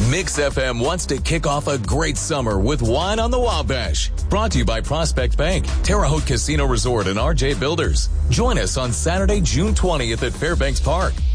Mix FM wants to kick off a great summer with Wine on the Wabash. Brought to you by Prospect Bank, Terre Haute Casino Resort, and RJ Builders. Join us on Saturday, June 20th at Fairbanks Park.